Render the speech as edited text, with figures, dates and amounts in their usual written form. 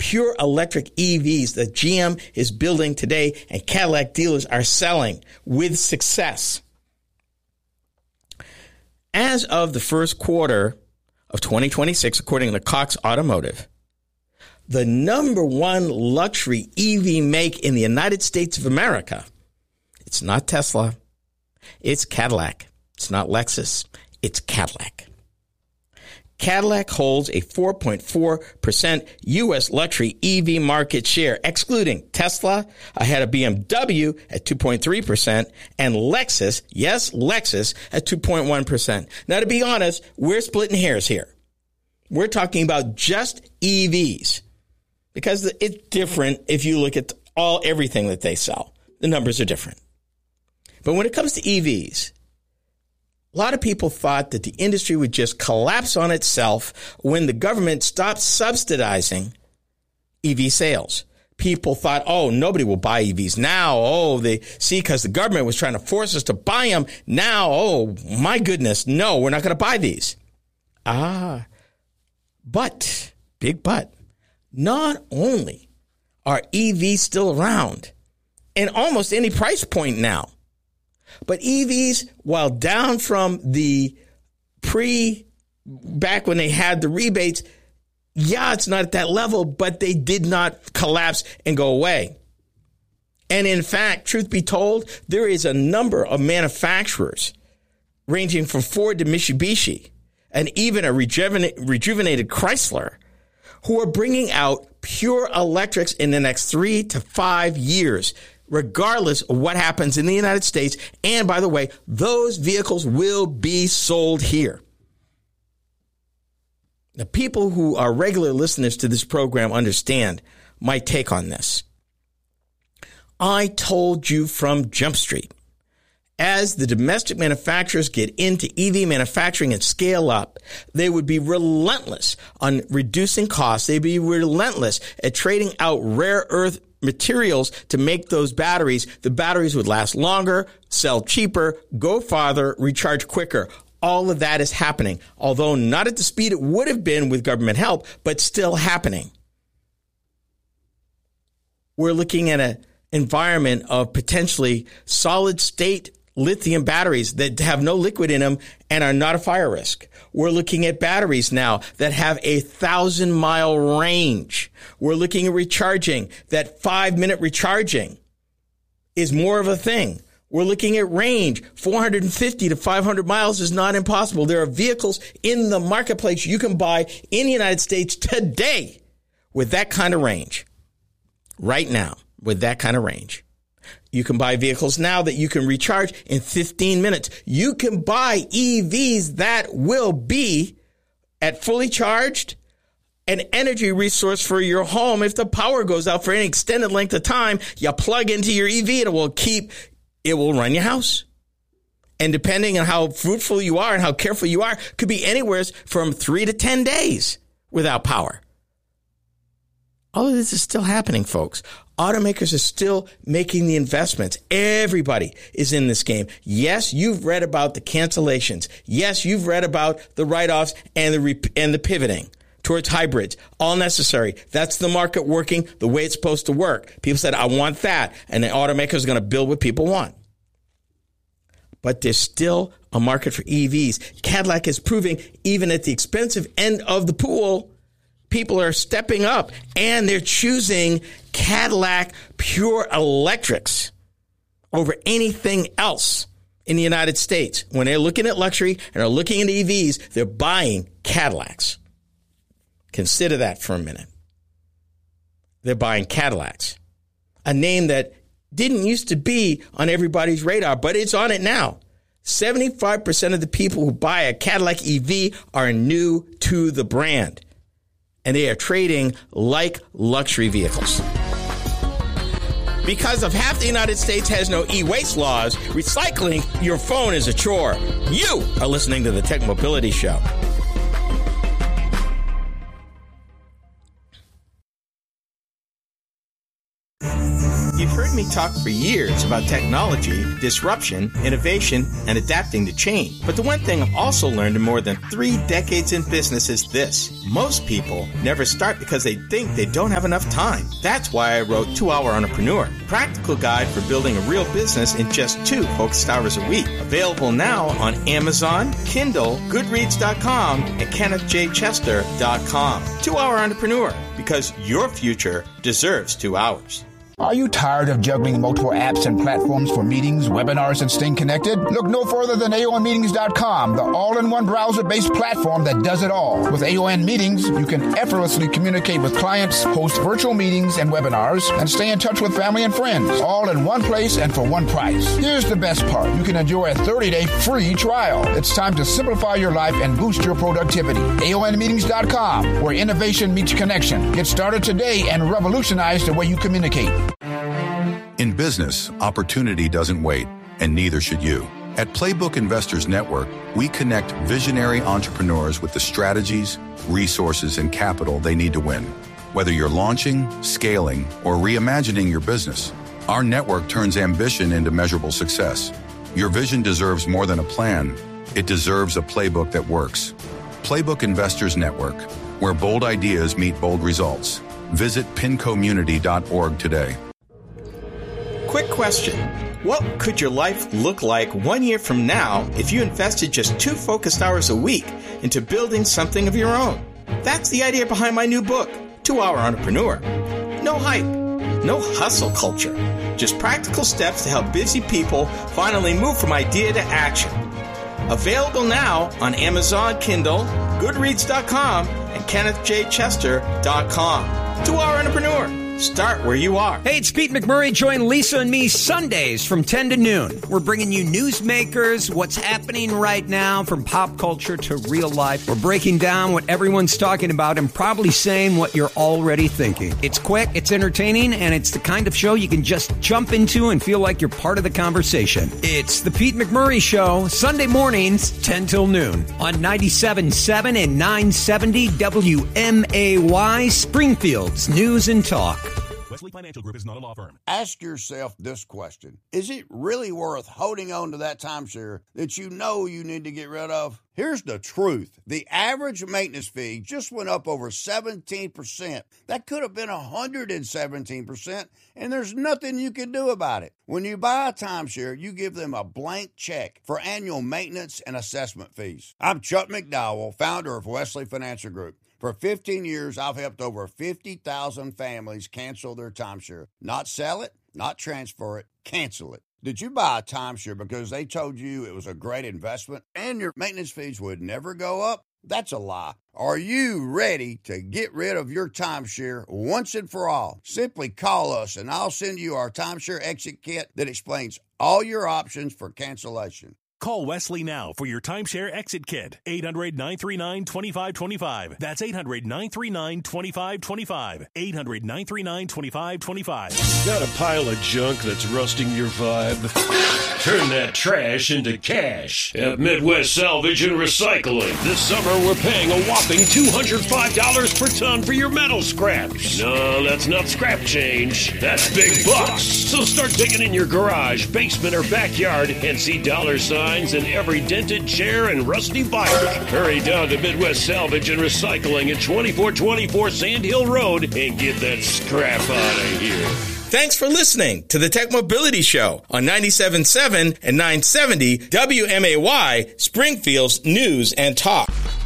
pure electric EVs that GM is building today and Cadillac dealers are selling with success. As of the first quarter of 2026, according to Cox Automotive, the number one luxury EV make in the United States of America, it's not Tesla, it's Cadillac. It's not Lexus, it's Cadillac. Cadillac holds a 4.4% U.S. luxury EV market share, excluding Tesla, ahead of BMW at 2.3%, and Lexus, yes, Lexus, at 2.1%. Now, to be honest, we're splitting hairs here. We're talking about just EVs, because it's different if you look at everything that they sell. The numbers are different. But when it comes to EVs, a lot of people thought that the industry would just collapse on itself when the government stopped subsidizing EV sales. People thought, oh, nobody will buy EVs now. Oh, they see, because the government was trying to force us to buy them. Now, oh, my goodness, no, we're not going to buy these. But, big but, not only are EVs still around in almost any price point now, but EVs, while down from the back when they had the rebates, yeah, it's not at that level, but they did not collapse and go away. And in fact, truth be told, there is a number of manufacturers ranging from Ford to Mitsubishi and even a rejuvenated Chrysler who are bringing out pure electrics in the next 3 to 5 years, regardless of what happens in the United States. And by the way, those vehicles will be sold here. The people who are regular listeners to this program understand my take on this. I told you from Jump Street, as the domestic manufacturers get into EV manufacturing and scale up, they would be relentless on reducing costs. They'd be relentless at trading out rare earth materials to make those batteries. The batteries would last longer, sell cheaper, go farther, recharge quicker. All of that is happening, although not at the speed it would have been with government help, but still happening. We're looking at an environment of potentially solid state lithium batteries that have no liquid in them and are not a fire risk. We're looking at batteries now that have 1,000-mile range. We're looking at recharging. That 5-minute recharging is more of a thing. We're looking at range. 450 to 500 miles is not impossible. There are vehicles in the marketplace you can buy in the United States today with that kind of range. Right now, with that kind of range. You can buy vehicles now that you can recharge in 15 minutes. You can buy EVs that will be at fully charged, an energy resource for your home. If the power goes out for any extended length of time, you plug into your EV and it will run your house. And depending on how fruitful you are and how careful you are, could be anywhere from 3 to 10 days without power. All of this is still happening, folks. Automakers are still making the investments. Everybody is in this game. Yes, you've read about the cancellations. Yes, you've read about the write-offs and the pivoting towards hybrids. All necessary. That's the market working the way it's supposed to work. People said, I want that. And the automaker is going to build what people want. But there's still a market for EVs. Cadillac is proving, even at the expensive end of the pool, people are stepping up and they're choosing Cadillac pure electrics over anything else in the United States. When they're looking at luxury and are looking at EVs, they're buying Cadillacs. Consider that for a minute. They're buying Cadillacs, a name that didn't used to be on everybody's radar, but it's on it now. 75% of the people who buy a Cadillac EV are new to the brand, and they are trading like luxury vehicles. Because of half the United States has no e-waste laws, recycling your phone is a chore. You are listening to the Tech Mobility Show. You've heard me talk for years about technology, disruption, innovation, and adapting to change. But the one thing I've also learned in more than 3 decades in business is this. Most people never start because they think they don't have enough time. That's why I wrote 2 Hour Entrepreneur, practical guide for building a real business in just 2 focused hours a week. Available now on Amazon, Kindle, Goodreads.com, and KennethJChester.com. 2 Hour Entrepreneur, because your future deserves 2 hours. Are you tired of juggling multiple apps and platforms for meetings, webinars, and staying connected? Look no further than AONmeetings.com, the all-in-one browser-based platform that does it all. With AON Meetings, you can effortlessly communicate with clients, host virtual meetings and webinars, and stay in touch with family and friends, all in one place and for one price. Here's the best part. You can enjoy a 30-day free trial. It's time to simplify your life and boost your productivity. AONmeetings.com, where innovation meets connection. Get started today and revolutionize the way you communicate. In business, opportunity doesn't wait, and neither should you. At Playbook Investors Network, we connect visionary entrepreneurs with the strategies, resources, and capital they need to win. Whether you're launching, scaling, or reimagining your business, our network turns ambition into measurable success. Your vision deserves more than a plan. It deserves a playbook that works. Playbook Investors Network, where bold ideas meet bold results. Visit pincommunity.org today. Quick question. What could your life look like 1 year from now if you invested just 2 focused hours a week into building something of your own? That's the idea behind my new book, 2 Hour Entrepreneur. No hype, no hustle culture, just practical steps to help busy people finally move from idea to action. Available now on Amazon, Kindle, Goodreads.com, and KennethJChester.com. 2 Hour Entrepreneur. Start where you are. Hey, it's Pete McMurray. Join Lisa and me Sundays from 10 to noon. We're bringing you newsmakers, what's happening right now from pop culture to real life. We're breaking down what everyone's talking about and probably saying what you're already thinking. It's quick, it's entertaining, and it's the kind of show you can just jump into and feel like you're part of the conversation. It's the Pete McMurray Show, Sunday mornings, 10 till noon on 97.7 and 970 WMAY, Springfield's News and Talk. Wesley Financial Group is not a law firm. Ask yourself this question. Is it really worth holding on to that timeshare that you know you need to get rid of? Here's the truth. The average maintenance fee just went up over 17%. That could have been 117%, and there's nothing you can do about it. When you buy a timeshare, you give them a blank check for annual maintenance and assessment fees. I'm Chuck McDowell, founder of Wesley Financial Group. For 15 years, I've helped over 50,000 families cancel their timeshare. Not sell it, not transfer it, cancel it. Did you buy a timeshare because they told you it was a great investment and your maintenance fees would never go up? That's a lie. Are you ready to get rid of your timeshare once and for all? Simply call us and I'll send you our timeshare exit kit that explains all your options for cancellation. Call Wesley now for your timeshare exit kit. 800-939-2525. That's 800-939-2525. 800-939-2525. Got a pile of junk that's rusting your vibe? Turn that trash into cash at Midwest Salvage and Recycling. This summer, we're paying a whopping $205 per ton for your metal scraps. No, that's not scrap change. That's big bucks. So start digging in your garage, basement, or backyard and see dollar signs in every dented chair and rusty bike. Hurry down to Midwest Salvage and Recycling at 2424 Sand Hill Road and get that scrap out of here. Thanks for listening to the Tech Mobility Show on 97.7 and 970 WMAY, Springfield's News and Talk.